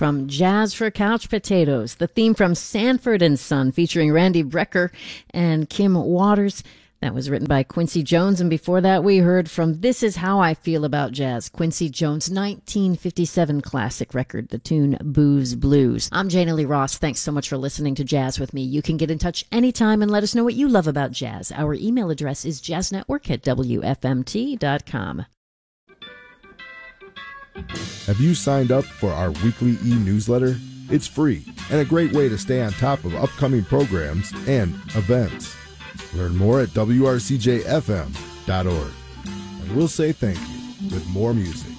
from Jazz for Couch Potatoes, the theme from Sanford and Son featuring Randy Brecker and Kim Waters. That was written by Quincy Jones, and before that we heard from This Is How I Feel About Jazz, Quincy Jones' 1957 classic record, the tune Booze Blues. I'm Jana Lee Ross. Thanks so much for listening to Jazz with me. You can get in touch anytime and let us know what you love about jazz. Our email address is jazznetwork@wfmt.com. Have you signed up for our weekly e-newsletter? It's free and a great way to stay on top of upcoming programs and events. Learn more at wrcjfm.org. And we'll say thank you with more music.